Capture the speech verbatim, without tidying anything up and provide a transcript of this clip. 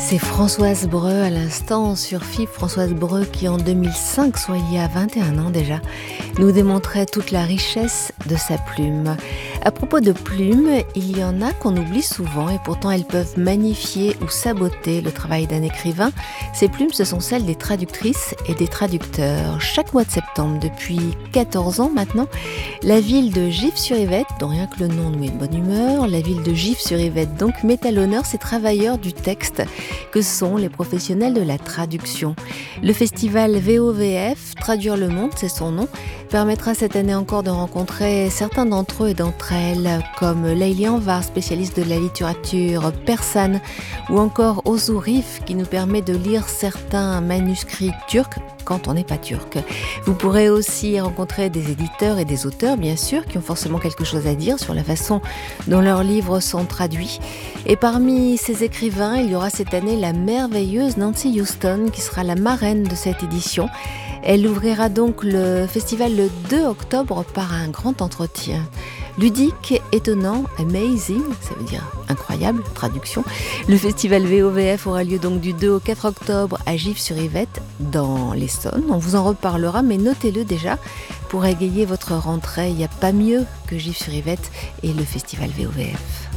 C'est Françoise Breu à l'instant sur F I P. Françoise Breu qui en deux mille cinq, soit il y a vingt et un ans déjà, nous démontrait toute la richesse de sa plume. À propos de plumes, il y en a qu'on oublie souvent et pourtant elles peuvent magnifier ou saboter le travail d'un écrivain. Ces plumes, ce sont celles des traductrices et des traducteurs. Chaque mois de septembre, depuis quatorze ans maintenant, la ville de Gif-sur-Yvette, dont rien que le nom nous met de bonne humeur, la ville de Gif-sur-Yvette donc met à l'honneur ces travailleurs du texte que sont les professionnels de la traduction. Le festival V O V F, Traduire le monde, c'est son nom, permettra cette année encore de rencontrer certains d'entre eux et d'entre elles, comme Layli Anvar, spécialiste de la littérature persane, ou encore Ozu Rif, qui nous permet de lire certains manuscrits turcs quand on n'est pas turc. Vous pourrez aussi rencontrer des éditeurs et des auteurs, bien sûr, qui ont forcément quelque chose à dire sur la façon dont leurs livres sont traduits. Et parmi ces écrivains, il y aura cette année la merveilleuse Nancy Houston, qui sera la marraine de cette édition. Elle ouvrira donc le festival le deux octobre par un grand entretien. Ludique, étonnant, amazing, ça veut dire incroyable, traduction. Le festival V O V F aura lieu donc du deux au quatre octobre à Gif-sur-Yvette, dans l'Essonne. On vous en reparlera, mais notez-le déjà, pour égayer votre rentrée. Il n'y a pas mieux que Gif-sur-Yvette et le festival V O V F.